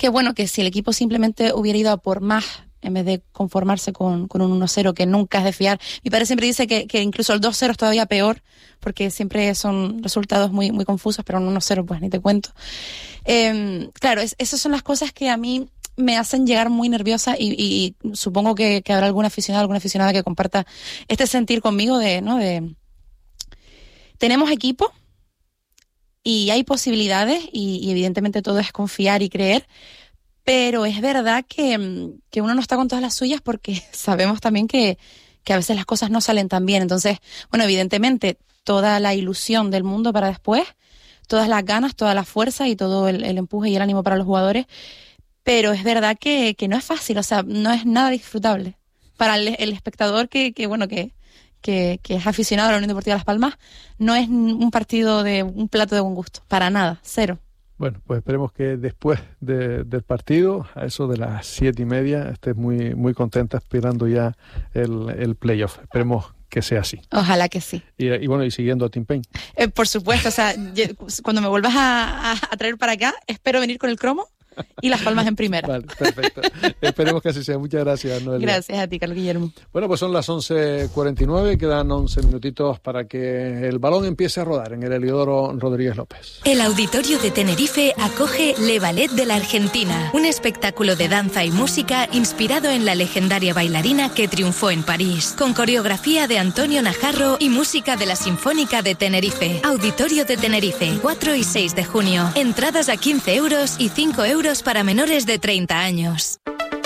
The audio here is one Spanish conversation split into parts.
que si el equipo simplemente hubiera ido a por más, en vez de conformarse con un 1-0, que nunca es de fiar. Mi padre siempre dice que incluso el 2-0 es todavía peor, porque siempre son resultados muy, muy confusos, pero un 1-0 pues ni te cuento. Claro, esas son las cosas que a mí me hacen llegar muy nerviosa y supongo que habrá alguna aficionada que comparta este sentir conmigo de tenemos equipo y hay posibilidades y evidentemente todo es confiar y creer, pero es verdad que uno no está con todas las suyas porque sabemos también que a veces las cosas no salen tan bien. Entonces, bueno, evidentemente toda la ilusión del mundo para después, todas las ganas, toda la fuerza y todo el empuje y el ánimo para los jugadores, pero es verdad que no es fácil, o sea, no es nada disfrutable. Para el espectador que es aficionado a la Unión Deportiva Las Palmas, no es un partido de un plato de buen gusto, para nada, cero. Bueno, pues esperemos que después del partido, a eso de las 7:30, estés muy, muy contenta esperando ya el playoff. Esperemos que sea así. Ojalá que sí. Y bueno, y siguiendo a Tim Payne. Por supuesto, o sea, cuando me vuelvas a traer para acá, espero venir con el cromo y Las Palmas en primera. Vale, perfecto. Esperemos que así sea. Muchas gracias, Noelia. Gracias a ti, Carlos Guillermo. Bueno, pues son las 11:49, quedan 11 minutitos para que el balón empiece a rodar en el Heliodoro Rodríguez López. El Auditorio de Tenerife acoge Le Ballet de la Argentina, un espectáculo de danza y música inspirado en la legendaria bailarina que triunfó en París, con coreografía de Antonio Najarro y música de la Sinfónica de Tenerife. Auditorio de Tenerife, 4 y 6 de junio. Entradas a 15 euros y 5 euros para menores de 30 años.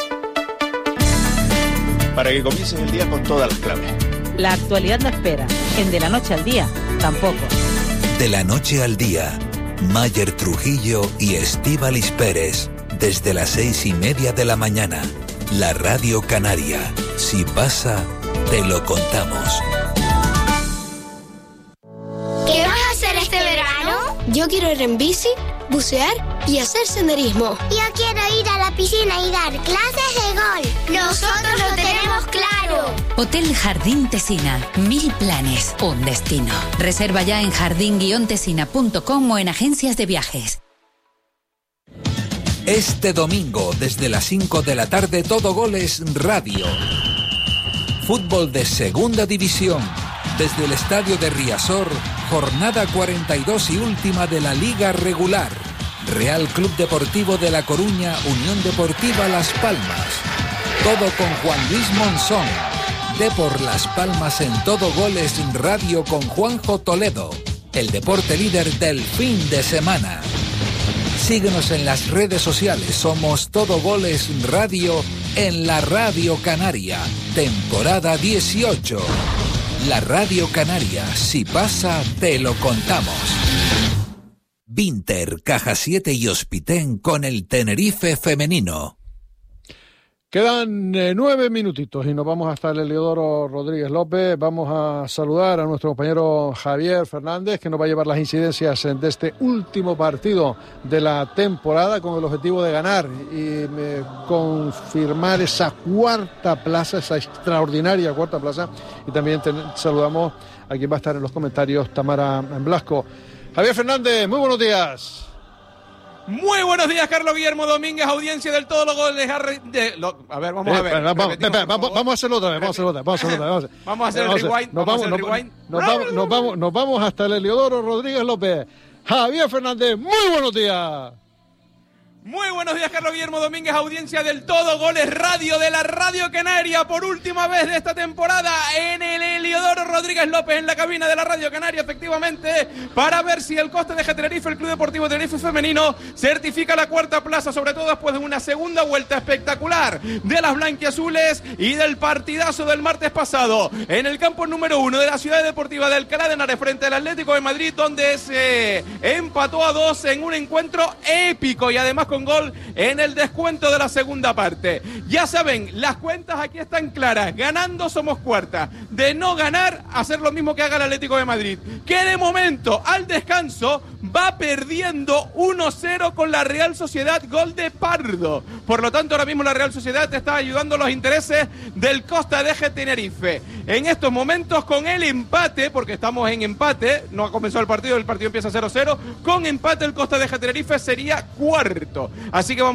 Para que comiences el día con todas las claves. La actualidad no espera. En De la Noche al Día, tampoco. De la Noche al Día, Mayer Trujillo y Estíbaliz Pérez. Desde las 6:30 de la mañana. La Radio Canaria. Si pasa, te lo contamos. ¿Qué vas a hacer este verano? Yo quiero ir en bici, bucear y hacer senderismo. Yo quiero ir a la piscina y dar clases de golf. Nosotros lo tenemos claro. Hotel Jardín Tesina. 1000 planes, un destino. Reserva ya en jardin-tesina.com o en agencias de viajes. Este domingo, desde las 5 de la tarde, Todo Goles Radio. Fútbol de Segunda División. Desde el estadio de Riazor, jornada 42 y última de la Liga Regular. Real Club Deportivo de La Coruña, Unión Deportiva Las Palmas. Todo con Juan Luis Monzón. Depor Las Palmas en Todo Goles Radio con Juanjo Toledo. El deporte líder del fin de semana. Síguenos en las redes sociales. Somos Todo Goles Radio en la Radio Canaria. Temporada 18. La Radio Canaria, si pasa, te lo contamos. Vinter, Caja 7 y Hospitén con el Tenerife femenino. Quedan 9 minutitos y nos vamos hasta el Heliodoro Rodríguez López. Vamos a saludar a nuestro compañero Javier Fernández, que nos va a llevar las incidencias de este último partido de la temporada con el objetivo de ganar y confirmar esa cuarta plaza, esa extraordinaria cuarta plaza. Y también saludamos a quien va a estar en los comentarios, Tamara Blasco. Javier Fernández, muy buenos días. Muy buenos días, Carlos Guillermo Domínguez, audiencia del Todo los Goles. A ver, vamos a ver. Vamos a hacerlo otra vez, Vamos a hacer el rewind. Nos vamos hasta el Heliodoro Rodríguez López. Javier Fernández, muy buenos días. Muy buenos días, Carlos Guillermo Domínguez, audiencia del Todo Goles Radio de la Radio Canaria, por última vez de esta temporada en el Heliodoro Rodríguez López, en la cabina de la Radio Canaria, efectivamente, para ver si el Costa de Tenerife, el Club Deportivo Tenerife Femenino, certifica la cuarta plaza, sobre todo después de una segunda vuelta espectacular de las blanquiazules y del partidazo del martes pasado en el campo número 1 de la Ciudad Deportiva de Alcalá de Henares frente al Atlético de Madrid, donde se empató a 2 en un encuentro épico y además con gol en el descuento de la segunda parte. Ya saben, las cuentas aquí están claras. Ganando somos cuarta. De no ganar, hacer lo mismo que haga el Atlético de Madrid, que de momento al descanso va perdiendo 1-0 con la Real Sociedad, gol de Pardo. Por lo tanto, ahora mismo la Real Sociedad está ayudando a los intereses del Costa de Tenerife. En estos momentos, con el empate, porque estamos en empate, no ha comenzado el partido empieza 0-0, con empate el Costa de Tenerife sería cuarto. Así que vamos